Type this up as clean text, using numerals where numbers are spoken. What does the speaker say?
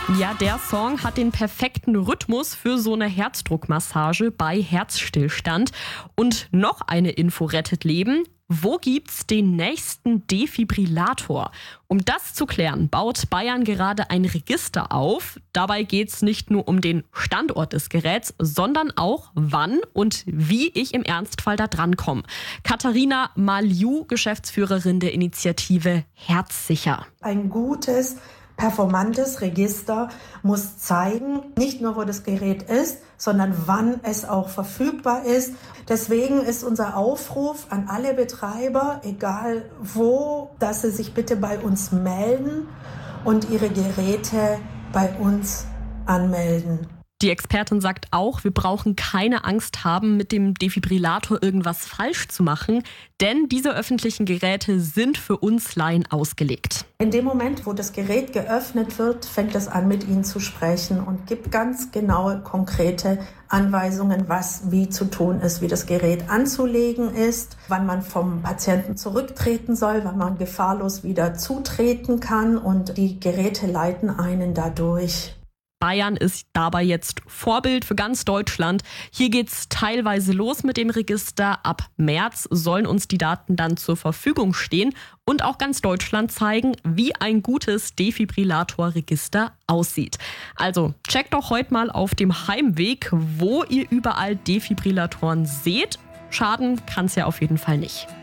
Ja, der Song hat den perfekten Rhythmus für so eine Herzdruckmassage bei Herzstillstand. Und noch eine Info rettet Leben. Wo gibt's den nächsten Defibrillator? Um das zu klären, baut Bayern gerade ein Register auf. Dabei geht's nicht nur um den Standort des Geräts, sondern auch, wann und wie ich im Ernstfall da drankomme. Katharina Malju, Geschäftsführerin der Initiative Herzsicher. Ein gutes, performantes Register muss zeigen, nicht nur wo das Gerät ist, sondern wann es auch verfügbar ist. Deswegen ist unser Aufruf an alle Betreiber, egal wo, dass sie sich bitte bei uns melden und ihre Geräte bei uns anmelden. Die Expertin sagt auch, wir brauchen keine Angst haben, mit dem Defibrillator irgendwas falsch zu machen, denn diese öffentlichen Geräte sind für uns Laien ausgelegt. In dem Moment, wo das Gerät geöffnet wird, fängt es an, mit Ihnen zu sprechen und gibt ganz genaue, konkrete Anweisungen, was wie zu tun ist, wie das Gerät anzulegen ist, wann man vom Patienten zurücktreten soll, wann man gefahrlos wieder zutreten kann, und die Geräte leiten einen dadurch. Bayern ist dabei jetzt Vorbild für ganz Deutschland. Hier geht's teilweise los mit dem Register. Ab März sollen uns die Daten dann zur Verfügung stehen und auch ganz Deutschland zeigen, wie ein gutes Defibrillator-Register aussieht. Also checkt doch heute mal auf dem Heimweg, wo ihr überall Defibrillatoren seht. Schaden kann's ja auf jeden Fall nicht.